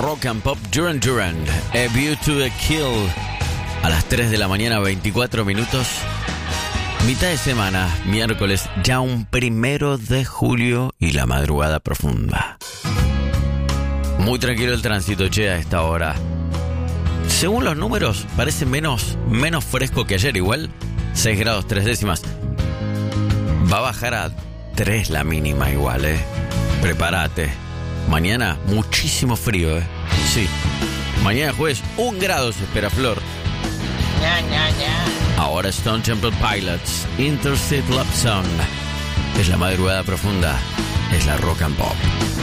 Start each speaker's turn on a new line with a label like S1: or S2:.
S1: Rock and Pop. Duran Duran, A View to a Kill. A las 3 de la mañana, 24 minutos. Mitad de semana, miércoles, ya un 1 de julio y la madrugada profunda. Muy tranquilo el tránsito, che, a esta hora. Según los números, parece menos fresco que ayer. Igual, 6 grados 3 décimas. Va a bajar a 3 la mínima igual, Prepárate. Mañana, muchísimo frío, Sí. Mañana jueves, 1 grado se espera, Flor. Ahora Stone Temple Pilots, Interstate Love Song. Es la madrugada profunda, es la Rock and Pop.